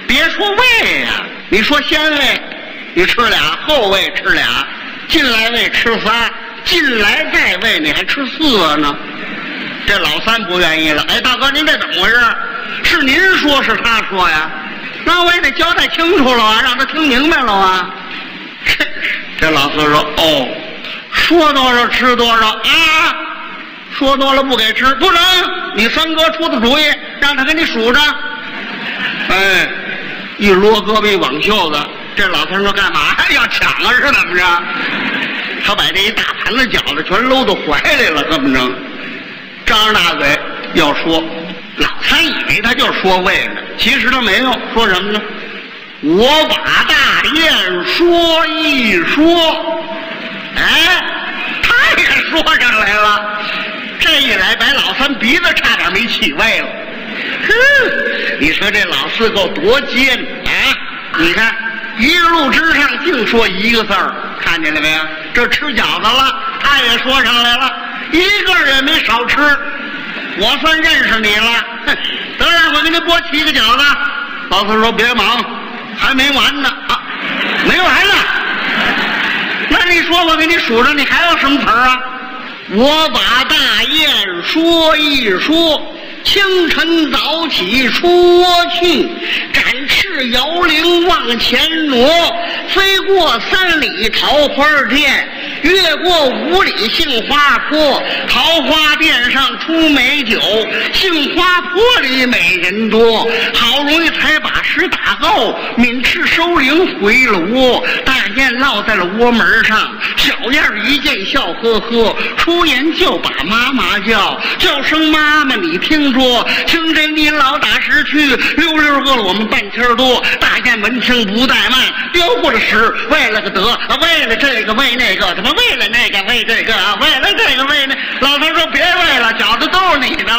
别说胃呀，你说先胃，你吃俩；后胃吃俩；进来胃吃仨；进来再胃，你还吃4个呢。这老三不愿意了。哎，大哥，您这怎么回事？是您说是他说呀？那我也得交代清楚了啊，让他听明白了啊。这老四说：“哦，说多少吃多少啊，说多了不给吃，不成，你三哥出的主意，让他给你数着。”哎，一摞胳膊挽袖子，这老三说：“干嘛要抢啊？是怎么着？”他把这一大盘子饺子全搂到怀里了，这么着，张着大嘴要说。老三以为他就是说胃呢，其实他没有，说什么呢？我把大雁说一说。哎，他也说上来了。这一来，把老三鼻子差点没起胃了。哼，你说这老四够多尖啊！你看一路之上净说一个字儿，看见了没有？这吃饺子了，他也说上来了，一个也没少吃。我算认识你了。得了，我给你剥7个饺子。老四说：“别忙，还没完呢啊，没完呢。那你说我给你数着，你还有什么词儿啊？我把大雁说一说。清晨早起出窝去，展翅摇铃往前挪，飞过3里桃花店，越过5里杏花坡，桃花店上出美酒，杏花坡里美人多，好容易才把食打够，抿翅收铃回了窝，大雁落在了窝门上，小燕一见笑呵呵，出言就把妈妈叫，叫声妈妈你听着，清晨你老打时去，溜溜饿了我们半天多。大雁闻听不怠慢，丢过了食，为了个得，为了这个为那个，怎么为了那个为这个，为了这个为那。老头说：“别为了，饺子都是你的了。”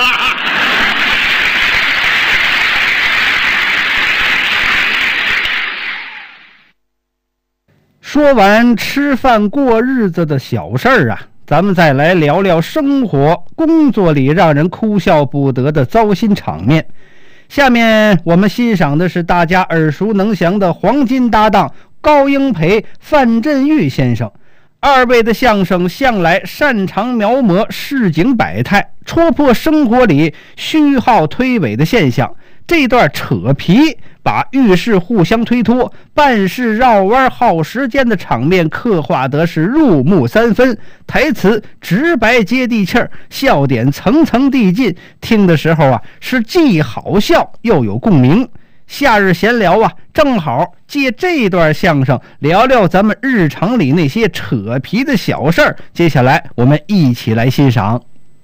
说完吃饭过日子的小事儿啊，咱们再来聊聊生活工作里让人哭笑不得的糟心场面。下面我们欣赏的是大家耳熟能详的黄金搭档高英培、范振钰先生。二位的相声向来擅长描摹市井百态，戳破生活里虚耗推诿的现象。这段扯皮把遇事互相推脱、办事绕弯耗时间的场面刻画得是入木三分，台词直白接地气儿，笑点层层递进，听的时候啊是既好笑又有共鸣。夏日闲聊啊，正好借这段相声聊聊咱们日常里那些扯皮的小事儿。接下来我们一起来欣赏。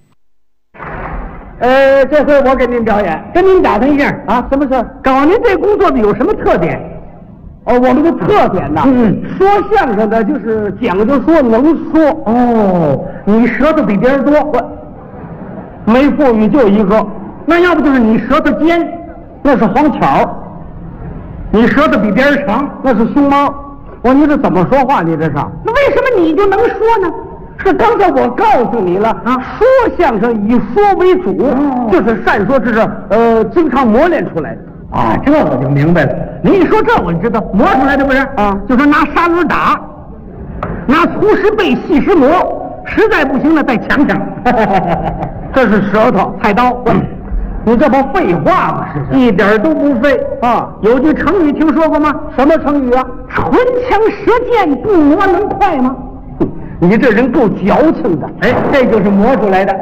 这回我给您表演，跟您打听一下啊，什么事？搞您这工作的有什么特点？哦，我们的特点呐，说相声的就是讲究说能说。哦，你舌头比别人多，没富裕就一个。那要不就是你舌头尖，那是黄巧；你舌头比别人长，那是熊猫。我说你这怎么说话？你这是？那为什么你就能说呢？是刚才我告诉你了啊，说相声以说为主，就是善说，这是经常磨练出来的啊。这我就明白了。您一说这我就知道，磨出来的不是啊？就是拿砂轮打，拿粗石背细石磨，实在不行了再抢抢。这是舌头菜刀。你这不废话吗？是一点都不废啊！有句成语听说过吗？什么成语啊？唇枪舌剑，不磨能快吗？你这人够矫情的。哎，这就是磨出来的。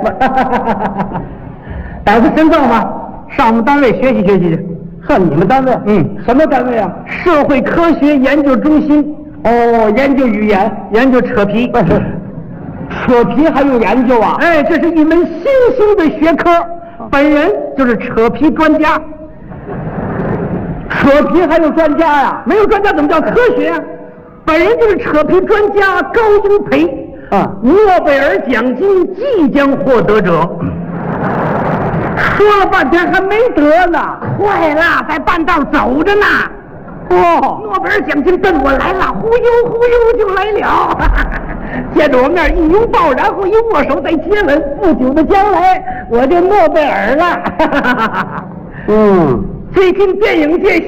打个深造吧，上我们单位学习学习去。呵，你们单位？什么单位啊？社会科学研究中心。哦，研究语言，研究扯皮。扯皮还用研究啊？哎，这是一门新兴的学科。本人就是扯皮专家。扯皮还有专家呀？没有专家怎么叫科学啊？本人就是扯皮专家高英培啊，诺贝尔奖金即将获得者。说了半天还没得呢，快了，在半道走着呢。哦，诺贝尔奖金奔我来了，忽悠忽悠就来了。见着我面一拥抱，然后一握手再接吻，不久的将来我就诺贝尔了。最近电影界